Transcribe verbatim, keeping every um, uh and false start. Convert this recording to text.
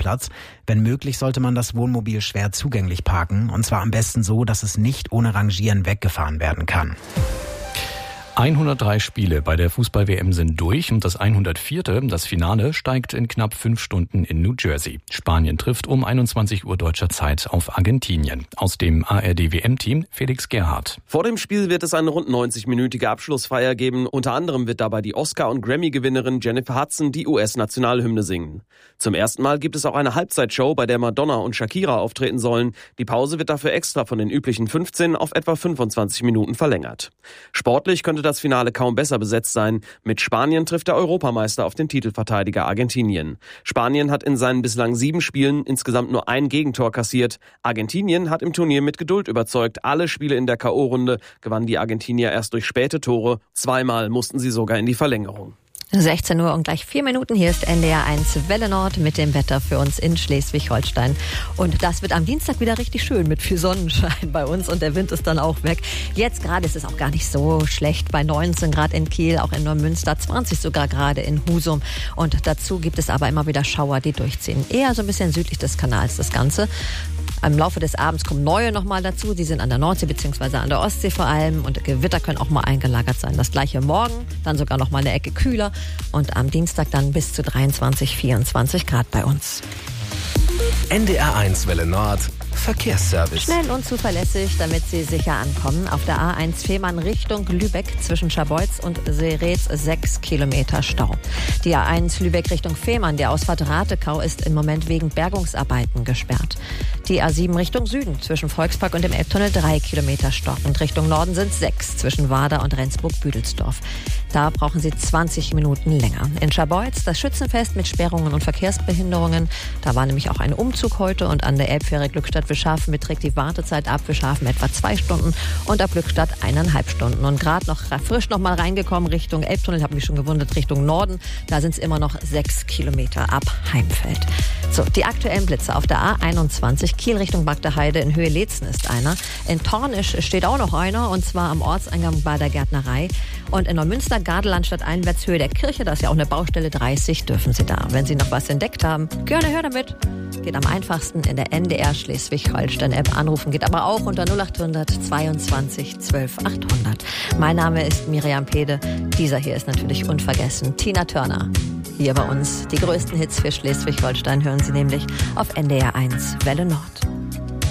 Parkplatz. Wenn möglich, sollte man das Wohnmobil schwer zugänglich parken. Und zwar am besten so, dass es nicht ohne Rangieren weggefahren werden kann. hundertdrei Spiele bei der Fußball-W M sind durch und das hundertvierte, das Finale, steigt in knapp fünf Stunden in New Jersey. Spanien trifft um einundzwanzig Uhr deutscher Zeit auf Argentinien. Aus dem A R D W M-Team Felix Gerhardt. Vor dem Spiel wird es eine rund neunzig-minütige Abschlussfeier geben. Unter anderem wird dabei die Oscar- und Grammy-Gewinnerin Jennifer Hudson die U S-Nationalhymne singen. Zum ersten Mal gibt es auch eine Halbzeitshow, bei der Madonna und Shakira auftreten sollen. Die Pause wird dafür extra von den üblichen fünfzehn auf etwa fünfundzwanzig Minuten verlängert. Sportlich könnte das Finale kaum besser besetzt sein. Mit Spanien trifft der Europameister auf den Titelverteidiger Argentinien. Spanien hat in seinen bislang sieben Spielen insgesamt nur ein Gegentor kassiert. Argentinien hat im Turnier mit Geduld überzeugt. Alle Spiele in der K O-Runde gewannen die Argentinier erst durch späte Tore. Zweimal mussten sie sogar in die Verlängerung. sechzehn Uhr und gleich vier Minuten. Hier ist N D R eins Welle Nord mit dem Wetter für uns in Schleswig-Holstein. Und das wird am Dienstag wieder richtig schön mit viel Sonnenschein bei uns und der Wind ist dann auch weg. Jetzt gerade ist es auch gar nicht so schlecht bei neunzehn Grad in Kiel, auch in Neumünster, zwanzig sogar gerade in Husum. Und dazu gibt es aber immer wieder Schauer, die durchziehen. Eher so ein bisschen südlich des Kanals das Ganze. Im Laufe des Abends kommen neue nochmal dazu. Die sind an der Nordsee bzw. an der Ostsee vor allem. Und Gewitter können auch mal eingelagert sein. Das gleiche morgen, dann sogar noch mal eine Ecke kühler. Und am Dienstag dann bis zu dreiundzwanzig, vierundzwanzig Grad bei uns. N D R eins Welle Nord Verkehrsservice. Schnell und zuverlässig, damit Sie sicher ankommen. Auf der A eins Fehmarn Richtung Lübeck zwischen Scharbeutz und Seretz sechs Kilometer Stau. Die A eins Lübeck Richtung Fehmarn, der Ausfahrt Ratekau, ist im Moment wegen Bergungsarbeiten gesperrt. Die A sieben Richtung Süden zwischen Volkspark und dem Elbtunnel drei Kilometer Stopp. Und Richtung Norden sind sechs zwischen Wader und Rendsburg-Büdelsdorf. Da brauchen Sie zwanzig Minuten länger. In Scharbeutz das Schützenfest mit Sperrungen und Verkehrsbehinderungen. Da war nämlich auch ein Umzug heute und an der Elbfähre Glückstadt-Wischhafen beträgt die Wartezeit ab Wischhafen etwa zwei Stunden und ab Glückstadt eineinhalb Stunden. Und gerade noch frisch noch mal reingekommen Richtung Elbtunnel, habe mich schon gewundert, Richtung Norden. Da sind es immer noch sechs Kilometer ab Heimfeld. So, die aktuellen Blitze auf der A einundzwanzig Kiel Richtung Bagdeheide in Höhe Leetzen ist einer. In Tornisch steht auch noch einer und zwar am Ortseingang bei der Gärtnerei. Und in Neumünster, Gardelandstadt einwärts Höhe der Kirche, da ist ja auch eine Baustelle dreißig, dürfen Sie da. Wenn Sie noch was entdeckt haben, gerne her damit. Geht am einfachsten in der N D R Schleswig-Holstein-App anrufen, geht aber auch unter null acht hundert zweiundzwanzig zwölf achthundert. Mein Name ist Miriam Pede. Dieser hier ist natürlich unvergessen, Tina Turner. Hier bei uns die größten Hits für Schleswig-Holstein hören Sie nämlich auf N D R eins Welle Nord.